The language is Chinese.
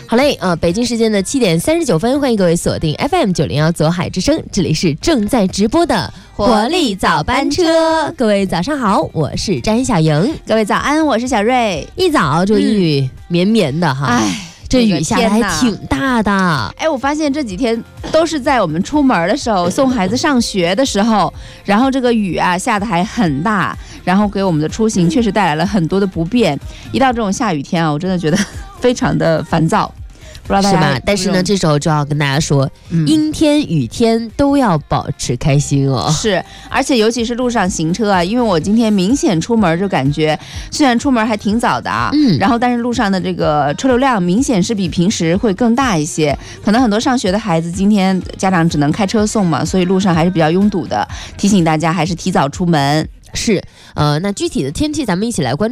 好嘞，北京时间的7点39分，欢迎各位锁定 FM 901左海之声，这里是正在直播的活力早班车。各位早上好，我是詹小莹。 各位早安，我是小瑞。 一早这个阴雨绵绵的哈，这雨下的还挺大的。 我发现这几天都是在我们出门的时候，送孩子上学的时候，然后这个雨啊下的还很大，然后给我们的出行确实带来了很多的不便。一到这种下雨天啊，我真的觉得非常的烦躁。 是吧？但是呢，这时候就要跟大家说，阴天雨天都要保持开心哦。 是，而且尤其是路上行车啊，因为我今天明显出门就感觉，虽然出门还挺早的啊，然后但是路上的这个车流量明显是比平时会更大一些。可能很多上学的孩子今天家长只能开车送嘛，所以路上还是比较拥堵的。提醒大家还是提早出门。 是，那具体的天气咱们一起来关注。